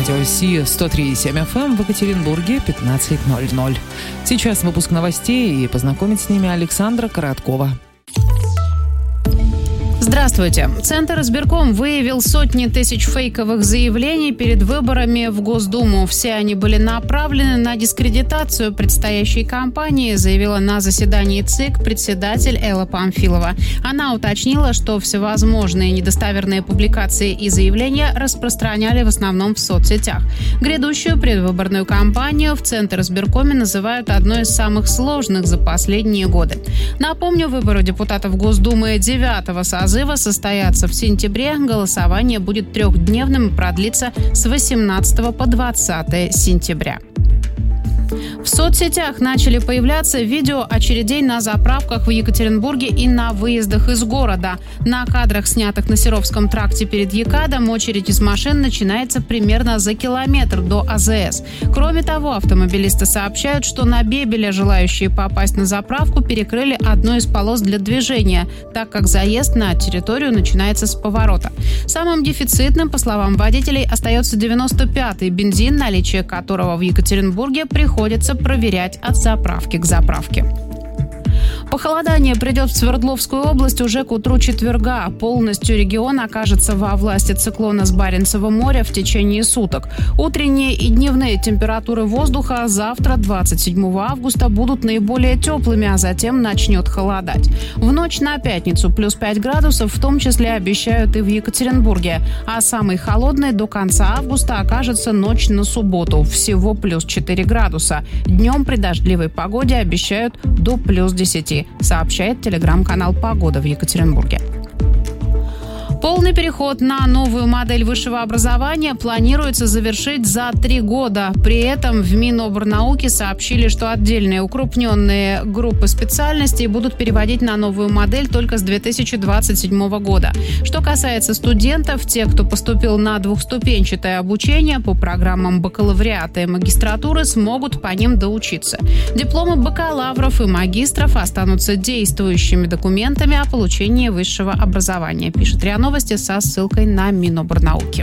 радио Си 103,7 FM в Екатеринбурге 15:00. Сейчас выпуск новостей, и познакомить с ними Александра Короткова. Здравствуйте. Центр избирком выявил сотни тысяч фейковых заявлений перед выборами в Госдуму. Все они были направлены на дискредитацию предстоящей кампании, заявила на заседании ЦИК председатель Элла Памфилова. Она уточнила, что всевозможные недостоверные публикации и заявления распространяли в основном в соцсетях. Грядущую предвыборную кампанию в Центр избиркоме называют одной из самых сложных за последние годы. Напомню, выборы депутатов Госдумы 9-го созыва состоятся в сентябре. Голосование будет трехдневным и продлится с 18 по 20 сентября. В соцсетях начали появляться видео очередей на заправках в Екатеринбурге и на выездах из города. На кадрах, снятых на Серовском тракте перед ЕКАДом, очередь из машин начинается примерно за километр до АЗС. Кроме того, автомобилисты сообщают, что на Бебеля желающие попасть на заправку перекрыли одну из полос для движения, так как заезд на территорию начинается с поворота. Самым дефицитным, по словам водителей, остается 95-й бензин, наличие которого в Екатеринбурге приходится проверять от заправки к заправке. Похолодание придет в Свердловскую область уже к утру четверга. Полностью регион окажется во власти циклона с Баренцева моря в течение суток. Утренние и дневные температуры воздуха завтра, 27 августа, будут наиболее теплыми, а затем начнет холодать. В ночь на пятницу плюс 5 градусов, в том числе обещают и в Екатеринбурге. А самой холодной до конца августа окажется ночь на субботу, всего плюс 4 градуса. Днем при дождливой погоде обещают до плюс 10. Сообщает телеграм-канал «Погода» в Екатеринбурге. Полный переход на новую модель высшего образования планируется завершить за 3 года. При этом в Минобрнауки сообщили, что отдельные укрупненные группы специальностей будут переводить на новую модель только с 2027 года. Что касается студентов, те, кто поступил на двухступенчатое обучение по программам бакалавриата и магистратуры, смогут по ним доучиться. Дипломы бакалавров и магистров останутся действующими документами о получении высшего образования, пишет РИА Новости со ссылкой на Минобрнауки.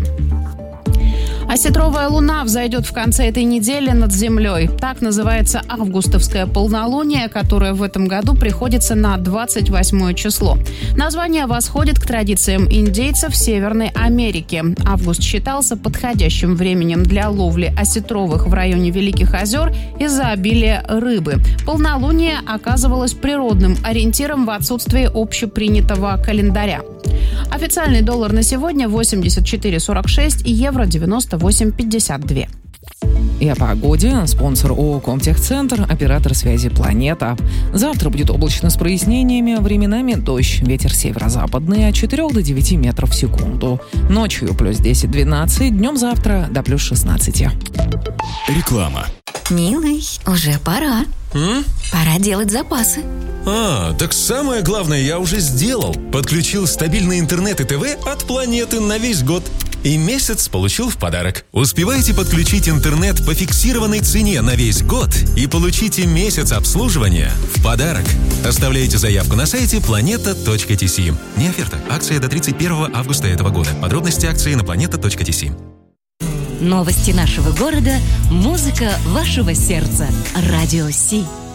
Осетровая луна взойдет в конце этой недели над землей. Так называется августовское полнолуние, которое в этом году приходится на 28 число. Название восходит к традициям индейцев Северной Америки. Август считался подходящим временем для ловли осетровых в районе Великих озер из-за обилия рыбы. Полнолуние оказывалось природным ориентиром в отсутствии общепринятого календаря. Официальный доллар на сегодня 84,46 и евро 98,52. И о погоде. Спонсор ООО «Комтехцентр», оператор связи «Планета». Завтра будет облачно с прояснениями, временами дождь. Ветер северо-западный от 4 до 9 метров в секунду. Ночью плюс 10-12, днем завтра до плюс 16. Реклама. Милый, уже пора. Пора делать запасы. Так самое главное я уже сделал. Подключил стабильный интернет и ТВ от Планеты на весь год. И месяц получил в подарок. Успевайте подключить интернет по фиксированной цене на весь год и получите месяц обслуживания в подарок. Оставляйте заявку на сайте planeta.tc. Не оферта. Акция до 31 августа этого года. Подробности акции на planeta.tc. Новости нашего города, музыка вашего сердца. Радио Си.